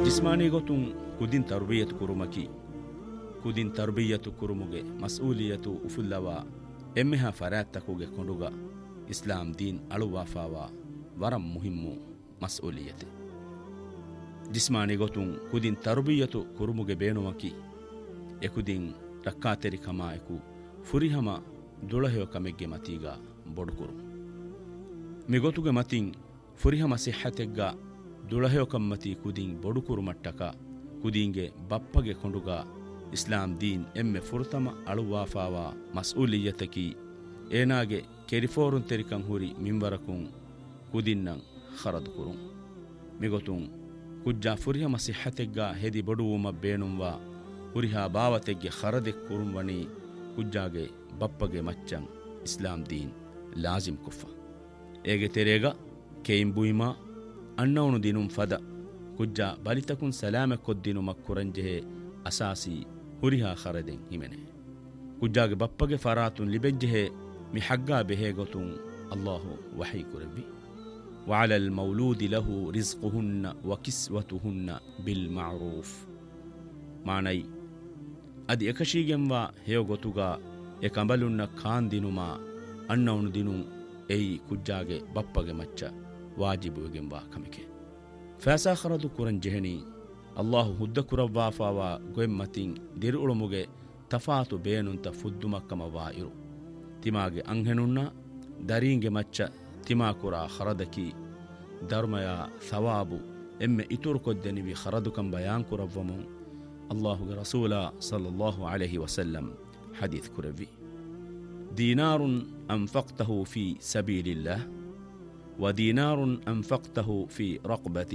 ಜಿಸ್ಮಾನಿ ಗೊತ್ತುಂ ಕುದಿನ್ ತರ್ಬಿಯತು ಕುರುಮಕಿ ಕುದಿನ್ ತರ್ಬಿಯತು ಕುರುಮುಗೆ ಮಸ್ಊಲಿಯತು ಉಫುಲ್ಲವ ಎಮ್ಮೆಹ ಫರಾತ್ತಕುಗೆ ಕೊಂಡುಗ ಇಸ್ಲಾಂ ದೀನ್ ಅಳುವಾಫಾವ ವರಂ ಮುಹಿಮ್ಮು ಮಸ್ಊಲಿಯತೆ ಜಿಸ್ಮಾನಿ ಗೊತ್ತುಂ ಕುದಿನ್ ತರ್ಬಿಯತು ಕುರುಮುಗೆ ಬೇಣುಮಕಿ ಎಕುದಿನ್ ರಕ್ಕಾತೆರಿ ಕಮಾಯಕು ಫುರಿಹಮ ದುಳಹೆಯ ಕಮೆಗ್ಗೆ ಮತೀಗ ಬೊಡುಕುರು ಮಿಗೊತುಗೆ ಮತಿನ್ ಫುರಿಹಮ ಸಿಹತೆಗ್ಗ ದುಳಹೆಯ ಕಮ್ಮತಿ ಕುದಿನ್ ಬೊಡುಕುರು ಮಟ್ಟಕ ಕುದಿಂಗೆ ಬಪ್ಪಗೆ ಕೊಂಡುಗ ಇಸ್ಲಾಂ ದೀನ್ ಎಮ್ಮೆ ಫುರ್ತಮ ಅಳುವಾಫಾವ ಮಸ್ಊಲಿಯತಕಿ ಏನಾಗೆ ಕೆರಿಫೋರುನ್ ತೆರಿಕಂ ಹುರಿ ಮಿಂವರಕುಂ ಕುದಿನ್ನಂ ಖರದುಕುರು ಮಿಗೊತುಂ ಕುಜ್ಜಾ ಫುರಿಹಮ ಸಿಹತೆಗ್ಗ ಹೆದಿ ಬೊಡುವುಮ ಬೇಣುಂವ ಹುರಿಹಾ ಬಾವತೆಗ್ಗೆ ಖರದೆ ಕುರುಂವಣಿ ಕುಜ್ಜಾಗೆ ಬಪ್ಪಗೆ ಮಚ್ಚಂ ಇಸ್ಲಾಂ ದೀನ್ ಲಾಜಿಂ ಕುಫ್ಫ ಏಗೆ ತೆರೆಗ ಕೇಂಬುಯಿಮಾ ಅಣ್ಣವನು ದಿನುಂ ಫದ ಕುಜ್ಜಾ ಬಲಿತಕುನ್ ಸಲಾಮೆ ಕೊದ್ದಿನು ಮಕ್ಕುರಂಜೆಹೆ ಅಸಾಸಿ ಹುರಿಹಾ ಖರದೆಂ ಹಿಮೆನೆ ಕುಜ್ಜಾಗೆ ಬಪ್ಪಗೆ ಫರಾತುನ್ ಲಿಬೆಜ್ಜೆಹೆ ಮಿ ಹಗ್ಗಾ ಬೆಹೆ ಗೊತುಂ ಅಲ್ಲಾಹು ವಹಿ ಕುರವಿ وعلى المولود له رزقهن وكسوتهن بالمعروف ಮಾನೈ ಅದಿ ಎಕಶೀಗೆಂವಾ ಹೇಯೋ ಗೊತುಗ ಎ ಕಂಬಲುನ್ನ ಖಾನ್ ದಿನುಮಾ ಅಣ್ಣವನು ದಿನು ಎಯಿ ಕುಜ್ಜಾಗೆ ಬಪ್ಪಗೆ ಮಚ್ಚ ವಾಜಿಬುಗೆಂವಾ ಕಮಿಕೆ ಫಾಸಾ ಖರದು ಕುರನ್ ಜೆಹನಿ ಅಲ್ಲಾಹು ಹುದ್ದ ಕುರವ್ವಾಫಾವ ಗೊೆಮ್ಮತಿನ್ ದಿರುಳುಮುಗೆ ತಫಾತು ಬೇನುಂತ ಫುದ್ದುಮಕ್ಕಮವಾ ಇರು ತಿಮಾಗೆ ಅಂಹೆನುನ್ನ ದರೀಂಗೆ ಮಚ್ಚ ತಿಮಾಕುರ ಖರದಕಿ ಧರ್ಮಯ ಸವಾಬು ಎಮ್ಮೆ ಇತುರು ಕೊದ್ದೆನಿವಿ ಖರದುಕಂ ಬಯಾನ್ ಕುರವ್ವಮು ಅಲ್ಲಾಹುಗೆ ರಸೂಲ ಸಲ್ಲಲ್ಲಾಹು ಅಲೈಹಿ ವಸಲ್ಲಂ ಹದೀತ್ ಕುರವಿ ದೀನಾರುನ್ ಅಂಫಕ್ತಹು ಫಿ ಸಬೀಲಿಲ್ಲಾಹ್ ودينار أنفقته في رقبة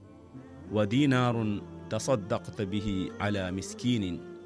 ودينار تصدقت به على مسكين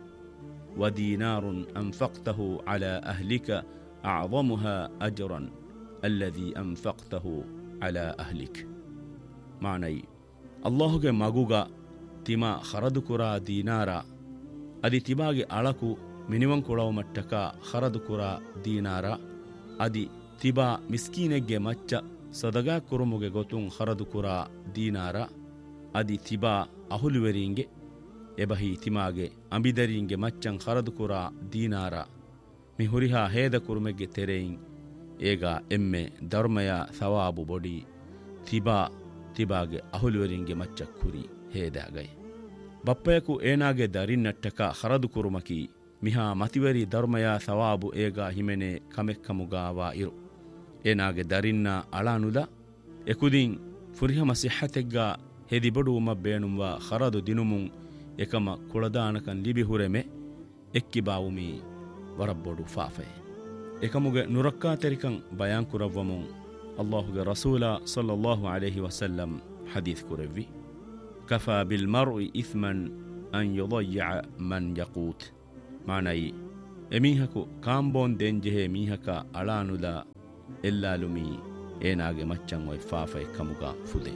ودينار أنفقته على أهلك أعظمها أجرا الذي أنفقته على أهلك معني الله مغوغا تما خردكرا دينارا أدي تباغي ألكو منيوان كولاو متكا خردكرا دينارا أدي تبا مسكينك مچ ಸದಗಾ ಕುರುಮುಗೆ ಗೊತುಂ ಖರದುಕುರ ದೀನಾರ ಅದಿ ತಿಬಾ ಅಹುಲುವೆರಿಂಗೆ ಎಬಹಿ ತಿಮಾಗೆ ಅಂಬಿದರಿಂಗೆ ಮಚ್ಚಂ ಖರದುಕುರ ದೀನಾರ ಮಿ ಹುರಿಹಾ ಹೇದ ಕುರುಮೆಗೆ ತೆರೆಯಿಂ ಏಗ ಎಮ್ಮೆ ಧರ್ಮಯ ಸವಾಬು ಬೊಡಿ ತಿಬಾಗೆ ಅಹುಲುವೆರಿಂಗೆ ಮಚ್ಚ ಕುರಿ ಹೇದಾಗೈ ಬಪ್ಪಯಕು ಏನಾಗೆ ದರಿನ್ನಟ್ಟಕ ಖರದು ಕುರುಮಕಿ ಮಿಹಾ ಮತಿವರಿ ಧರ್ಮಯ ಸವಾಬು ಏಗ ಹಿಮೆನೆ ಕಮೆಕ್ಕಮುಗಾವಾ ಇರು ಏನಾಗೆ ದರಿನ್ನ ಅಳಾನುದ ಎಕುದಿನ್ ಫುರಿಹಮ ಸಿಹತೆಗ್ಗ ಹೆದಿ ಬಡುವುಮ ಬೇಣುವ ಖರದು ದಿನುಮುಂ ಎಕಮ ಕುಳದಾನಕನ್ ಲಿಬಿ ಹುರೆಮೆ ಎಕ್ಕಿ ಬಾವುಮಿ ವರಬ್ಬೊಡು ಫಾಫೆ ಎಕಮುಗೆ ನುರಕ್ಕಾ ತೆರಿಕಂ ಬಯಾನ್ ಕುರವ್ವಮುಂ ಅಲ್ಲಾಹುಗೆ ರಸೂಲ ಸಲ್ಲಲ್ಲಾಹು ಅಲೈಹಿ ವಸಲ್ಲಂ ಹದೀಸ್ ಕುರವ್ವಿ ಕಫಾ ಬಿಲ್ ಮರ್ಇ ಇಸ್ಮನ್ ಅನ್ ಯುದಯ್ಯ ಮನ್ ಯಕೂತ್ ಮಾನೈ ಎಮೀಹಕು ಕಾಂಬೋನ್ ದೆಂಜೆಹೆ ಮೀಹಕ ಅಳಾನುದ ಎಲ್ಲಾಲುಮಿ ಏನಾಗೆ ಮಚ್ಚಂ ವೈ ಫಾಫೆ ಕಮುಗ ಫುದೆ